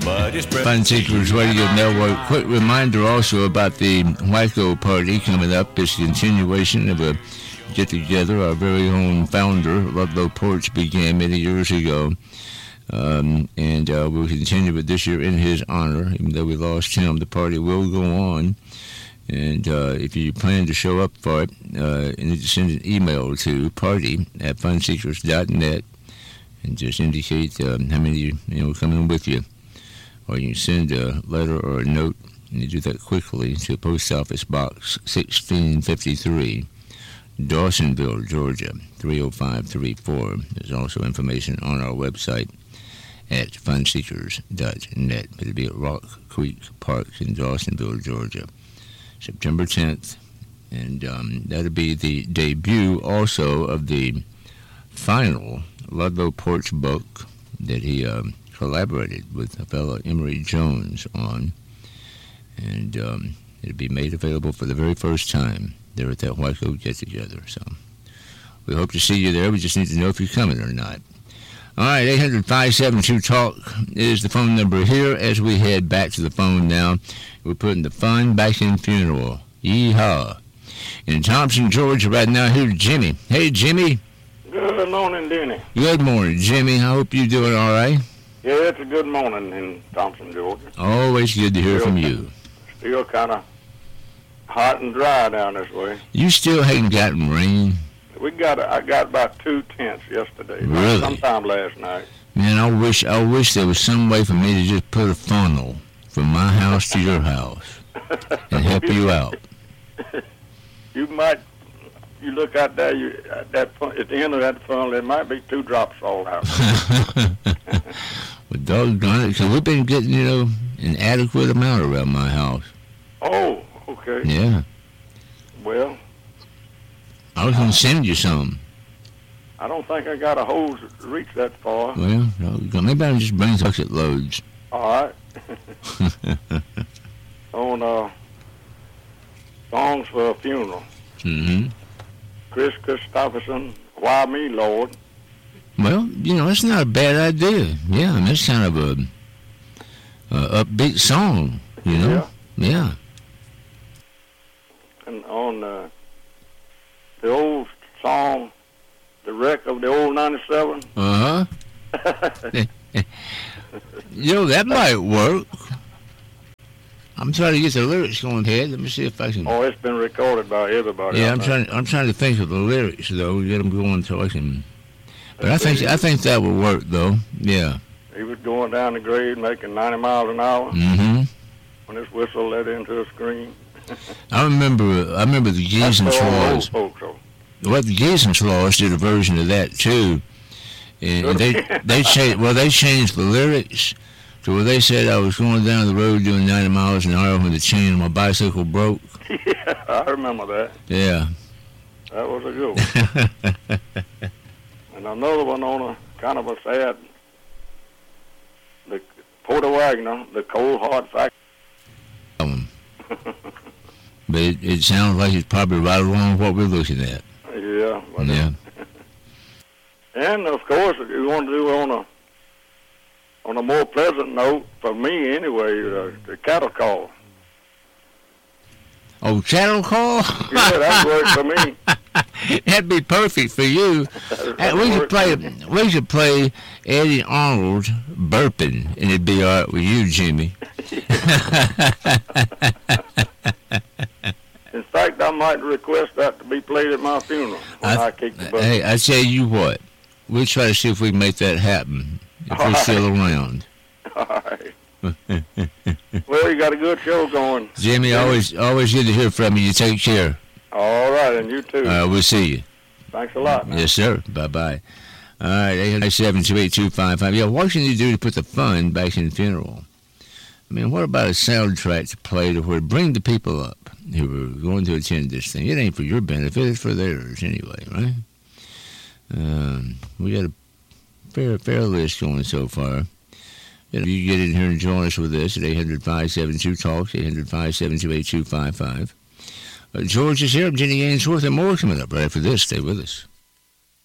Fun Seekers Radio Network. Quick reminder also about the Waco party coming up. It's a continuation of a get-together our very own founder, Ludlow Porch, began many years ago. And we'll continue it this year in his honor. Even though we lost him, the party will go on. And if you plan to show up for it, you need to send an email to party@funseekers.net and just indicate how many coming with you. Or you can send a letter or a note, and you do that quickly to Post Office Box 1653, Dawsonville, Georgia 30534. There's also information on our website at funseekers.net. It'll be at Rock Creek Park in Dawsonville, Georgia, September 10th. And that'll be the debut also of the final Ludlow Porch book that he collaborated with a fellow Emery Jones on. And it'll be made available for the very first time there at that Waco get-together. So we hope to see you there. We just need to know if you're coming or not. All right, 800-572-TALK is the phone number here. As we head back to the phone now, we're putting the fun back in funeral. Yeehaw. In Thompson, Georgia, right now, here's Jimmy. Hey, Jimmy. Good morning, Denny. Good morning, Jimmy. I hope you're doing all right. Yeah, it's a good morning in Thompson, Georgia. Always good to hear from you. Still kind of hot and dry down this way. You still haven't gotten rain? I got about 2 tenths yesterday. Really? Sometime last night. Man, I wish there was some way for me to just put a funnel from my house to your house and help you out. You look out there, at the end of that funnel, there might be 2 drops all out. Well, doggone it, because we've been getting, an adequate amount around my house. Oh, okay. Yeah. Well, I was going to send you some. I don't think I got a hose to reach that far. Well, maybe I'll just bring bucket loads. All right. On Songs for a Funeral. Mm-hmm. Chris Christopherson, Why Me, Lord? Well, that's not a bad idea. Yeah, that's kind of a upbeat song, Yeah. And on the old song, The Wreck of the Old 97. Uh-huh. That might work. I'm trying to get the lyrics going ahead. Let me see if I can. Oh, it's been recorded by everybody. Yeah, I'm trying to think of the lyrics though. Get them going so I can. But I think that will work though. Yeah. He was going down the grade making 90 miles an hour. Mm-hmm. When his whistle led into a scream. I remember the Giesenslaws. Well, the Giesenslaws did a version of that too, and they changed the lyrics to where they said I was going down the road doing 90 miles an hour when the chain on my bicycle broke. Yeah, I remember that. Yeah. That was a good one. And another one on a kind of a sad, the Porter Wagner, The Cold Hard Fact. But it sounds like it's probably right along what we're looking at. Yeah. Yeah. And of course, if you want to do on a more pleasant note, for me anyway, the cattle call. Oh, cattle call? Yeah, that works for me. That'd be perfect for you. We should play Eddie Arnold burping, and it'd be all right with you, Jimmy. In fact, I might request that to be played at my funeral when I kick the bucket. Hey, I tell you what, we'll try to see if we can make that happen if we're still around. All right. Well, you got a good show going. Jimmy, always good to hear from you. You take care. All right, and you too. We'll see you. Thanks a lot, man. Yes, sir. Bye-bye. All right, 897-28255. Yeah, what can you do to put the fun back in the funeral? I mean, what about a soundtrack to play to where bring the people up who are going to attend this thing? It ain't for your benefit, it's for theirs anyway, right? We got a fair list going so far. You get in here and join us with this at 800-572-TALK, 800-572-8255. George is here. I'm Jenny Ainsworth, and more coming up right after this. Stay with us.